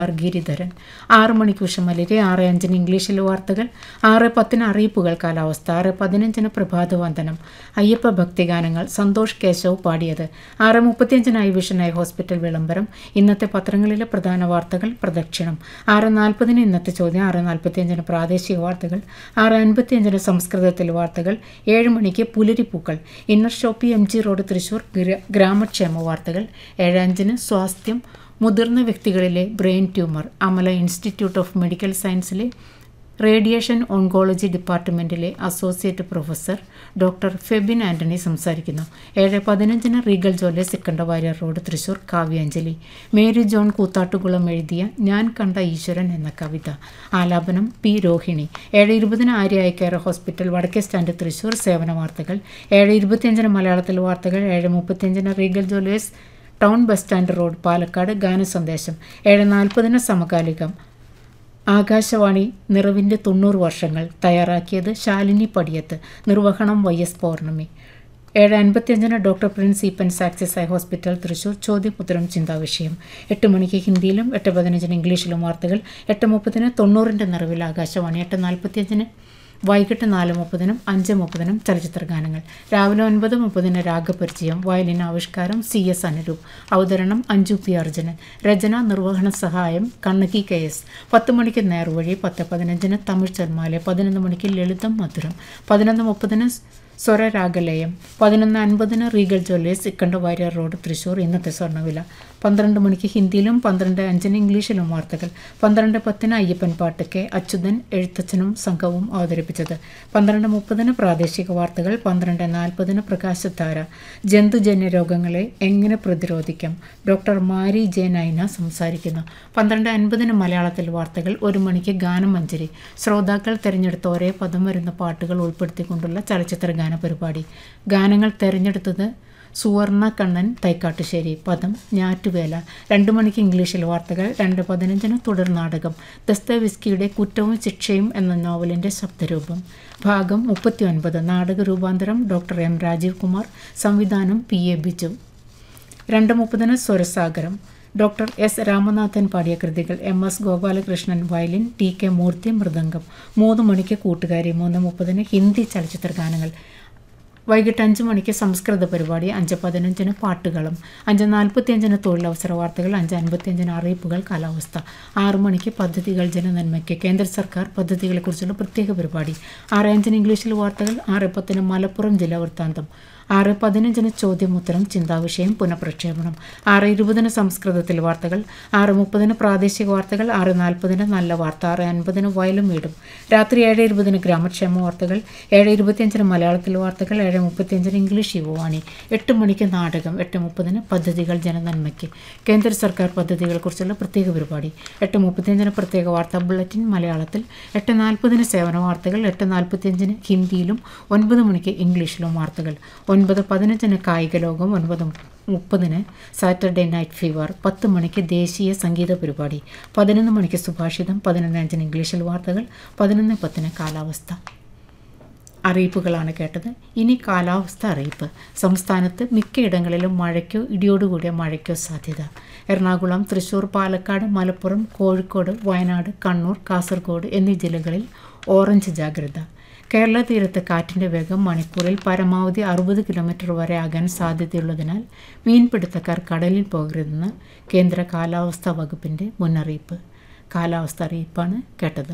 ഗിരിധരൻ. 6 മണിക്ക് ഉഷമലരി, 6:05 ഇംഗ്ലീഷിൽ വാർത്തകൾ, 6:10 അറിയിപ്പുകൾ കാലാവസ്ഥ, 6:15 പ്രഭാതവന്ദനം, അയ്യപ്പ ഭക്തിഗാനങ്ങൾ, സന്തോഷ് കേശവ് പാടിയത്, 6:35 ഐ വിഷൻ ഐ ഹോസ്പിറ്റൽ വിളംബരം, ഇന്നത്തെ പത്രങ്ങളിലെ പ്രധാന വാർത്തകൾ പ്രദക്ഷിണം, 6:40 ഇന്നത്തെ ചോദ്യം, 6:45 പ്രാദേശിക വാർത്തകൾ, 6:55 സംസ്കൃതത്തിൽ വാർത്തകൾ, 7 മണിക്ക് പുലരിപ്പൂക്കൾ, inner Shopee MG road Thrissur ഗ്രാമക്ഷേമ വാർത്തകൾ, 7:05 സ്വാസ്ഥ്യം, മുതിർന്ന വ്യക്തികളിലെ brain tumour, Amala institute of medical സയൻസിലെ radiation oncology ഡിപ്പാർട്ട്മെൻറ്റിലെ associate professor doctor Febin Antony സംസാരിക്കുന്നു. 7:15 Regal Jewellers Sikkanda Variyar road Thrissur Kavyanjali, Mary John Koothattukulam എഴുതിയ ഞാൻ കണ്ട ഈശ്വരൻ എന്ന കവിത, ആലാപനം P. Rohini. 7:20 Arya eye care hospital വടക്കേ സ്റ്റാൻഡ് തൃശൂർ സേവന വാർത്തകൾ, 7:25 മലയാളത്തിൽ വാർത്തകൾ, 7:35 Regal Jewellers town bus stand road Palakkad ഗാനസന്ദേശം, 7:40 സമകാലികം, ആകാശവാണി നിറവിൻ്റെ 90 വർഷങ്ങൾ, തയ്യാറാക്കിയത് ശാലിനി പടിയത്ത്, നിർവഹണം YS പൗർണമി. 7:55 doctor Prince Eappen's axis eye hospital Thrissur ചോദ്യോത്തരം ചിന്താവിഷയം. 8 മണിക്ക് ഹിന്ദിയിലും 8:15 ഇംഗ്ലീഷിലും വാർത്തകൾ, 8:30 90ൻ്റെ നിറവിൽ ആകാശവാണി, 8:45 വൈകിട്ട് 4:30 5:30 ചലച്ചിത്ര ഗാനങ്ങൾ, രാവിലെ 9:30 രാഗപരിചയം, വയലിൻ ആവിഷ്കാരം CS അനുരൂപ്, അവതരണം അഞ്ജു P. അർജുനൻ, രചന നിർവഹണ സഹായം കണ്ണകി KS. 10 മണിക്ക് നേർവഴി, 10:15 തമിഴ് ചൊൽമാല, 11 മണിക്ക് ലളിതം മധുരം, 11:30 സ്വരരാഗലയം, 11:50 Regal Jewellers Sikkanda Variyar road Thrissur ഇന്നത്തെ സ്വർണ്ണവില, 12 മണിക്ക് ഹിന്ദിയിലും 12:05 ഇംഗ്ലീഷിലും വാർത്തകൾ, 12:10 അയ്യപ്പൻ പാട്ട് കെ അച്യുതൻ എഴുത്തച്ഛനും സംഘവും അവതരിപ്പിച്ചത്, 12:30 പ്രാദേശിക വാർത്തകൾ, 12:40 പ്രകാശധാര, ജന്തുജന്യ രോഗങ്ങളെ എങ്ങനെ പ്രതിരോധിക്കാം, ഡോക്ടർ മാരി ജെ നൈന സംസാരിക്കുന്നു, 12:50 മലയാളത്തിൽ വാർത്തകൾ, 1 മണിക്ക് ഗാനമഞ്ജരി, ശ്രോതാക്കൾ തിരഞ്ഞെടുത്ത ഒരേ പദം വരുന്ന പാട്ടുകൾ ഉൾപ്പെടുത്തിക്കൊണ്ടുള്ള ചലച്ചിത്ര പരിപാടി. ഗാനങ്ങൾ തെരഞ്ഞെടുത്തത് സുവർണ കണ്ണൻ തൈക്കാട്ടുശ്ശേരി, പദം ഞാറ്റുവേല. 2 മണിക്ക് ഇംഗ്ലീഷിൽ വാർത്തകൾ, 2:15 തുടർ നാടകം ദസ്തേവിസ്കിയുടെ കുറ്റവും ശിക്ഷയും എന്ന നോവലിൻ്റെ ശബ്ദരൂപം, ഭാഗം 39, നാടക രൂപാന്തരം ഡോക്ടർ M. രാജീവ് കുമാർ, സംവിധാനം PA Biju. 2:30 Swarasagaram, doctor S. Ramanathan പാടിയ കൃതികൾ, MS ഗോപാലകൃഷ്ണൻ വയലിൻ, TK മൂർത്തി മൃദംഗം. 3 മണിക്ക് കൂട്ടുകാരി, 3:30 ഹിന്ദി ചലച്ചിത്ര ഗാനങ്ങൾ, വൈകിട്ട് 5 മണിക്ക് സംസ്കൃത പരിപാടി, 5:15 പാട്ടുകളും, 5:45 തൊഴിലവസര വാർത്തകൾ, 5:55 അറിയിപ്പുകൾ കാലാവസ്ഥ, 6 മണിക്ക് പദ്ധതികൾ ജനനന്മയ്ക്ക്, കേന്ദ്ര സർക്കാർ പദ്ധതികളെക്കുറിച്ചുള്ള പ്രത്യേക പരിപാടി, 6:05 ഇംഗ്ലീഷിൽ വാർത്തകൾ, 6:10 മലപ്പുറം ജില്ലാ വൃത്താന്തം, 6:15 ചോദ്യമുത്തരം ചിന്താവിഷയം പുനഃപ്രക്ഷേപണം, 6:20 സംസ്കൃതത്തിൽ വാർത്തകൾ, 6:30 പ്രാദേശിക വാർത്തകൾ, 6:40 നല്ല വാർത്ത, 6:50 വയലും വീടും, രാത്രി 7:20 ഗ്രാമക്ഷേമ വാർത്തകൾ, 7:25 മലയാളത്തിൽ വാർത്തകൾ, 7:35 ഇംഗ്ലീഷ് യുവവാണി, 8 മണിക്ക് നാടകം, 8:30 പദ്ധതികൾ ജനനന്മയ്ക്ക്, കേന്ദ്ര സർക്കാർ പദ്ധതികളെക്കുറിച്ചുള്ള പ്രത്യേക പരിപാടി, 8:35 പ്രത്യേക വാർത്താ ബുള്ളറ്റിൻ മലയാളത്തിൽ, 8:40 സേവന വാർത്തകൾ, 8:45 ഹിന്ദിയിലും 9 മണിക്ക് ഇംഗ്ലീഷിലും വാർത്തകൾ, 9:15 കായിക ലോകം, 9:30 സാറ്റർഡേ നൈറ്റ് ഫീവർ, 10 മണിക്ക് ദേശീയ സംഗീത പരിപാടി, 11 മണിക്ക് സുഭാഷിതം, 11:05 ഇംഗ്ലീഷിൽ വാർത്തകൾ, 11:10 കാലാവസ്ഥ. അറിയിപ്പുകളാണ് കേട്ടത്. ഇനി കാലാവസ്ഥ അറിയിപ്പ്. സംസ്ഥാനത്ത് മിക്കയിടങ്ങളിലും മഴയ്ക്കോ ഇടിയോടുകൂടിയ മഴയ്ക്കോ സാധ്യത. എറണാകുളം, തൃശൂർ, പാലക്കാട്, മലപ്പുറം, കോഴിക്കോട്, വയനാട്, കണ്ണൂർ, കാസർഗോഡ് എന്നീ ജില്ലകളിൽ ഓറഞ്ച് ജാഗ്രത. കേരള തീരത്ത് കാറ്റിൻ്റെ വേഗം മണിക്കൂറിൽ പരമാവധി 60 കിലോമീറ്റർ വരെ ആകാൻ സാധ്യതയുള്ളതിനാൽ മീൻപിടുത്തക്കാർ കടലിൽ പോകരുതെന്ന് കേന്ദ്ര കാലാവസ്ഥാ വകുപ്പിൻ്റെ മുന്നറിയിപ്പ്. കാലാവസ്ഥ അറിയിപ്പാണ് കേട്ടത്.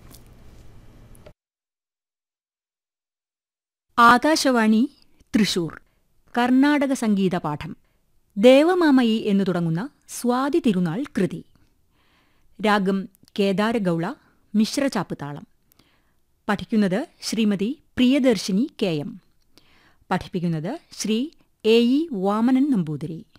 ആകാശവാണി തൃശൂർ കർണാടക സംഗീത പാഠം. ദേവമാമയി എന്നു തുടങ്ങുന്ന സ്വാതി തിരുനാൾ കൃതി. രാഗം കേദാരഗൗള, മിശ്രചാപ്പ് താളം. പഠിക്കുന്നത് ശ്രീമതി പ്രിയദർശിനി KM. പഠിപ്പിക്കുന്നത് ശ്രീ AE വാമനൻ നമ്പൂതിരി.